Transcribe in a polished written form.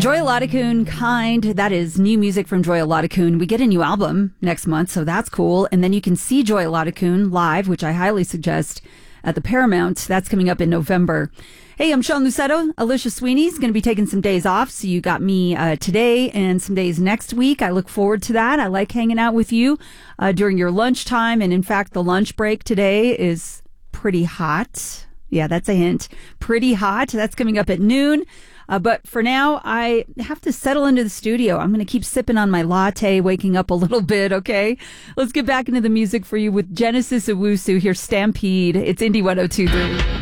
Joy Laudacune, Kind. That is new music from Joy Laudacune. We get a new album next month, so that's cool. And then you can see Joy Laudacune live, which I highly suggest, at the Paramount. That's coming up in November. Hey, I'm Sean Lucetto. Alicia Sweeney's going to be taking some days off, so you got me today and some days next week. I look forward to that. I like hanging out with you during your lunchtime, and in fact, the lunch break today is pretty hot. Yeah, that's a hint. Pretty hot. That's coming up at noon. But for now, I have to settle into the studio. I'm going to keep sipping on my latte, waking up a little bit, okay? Let's get back into the music for you with Genesis Owusu. Here's Stampede. It's Indie 102.3.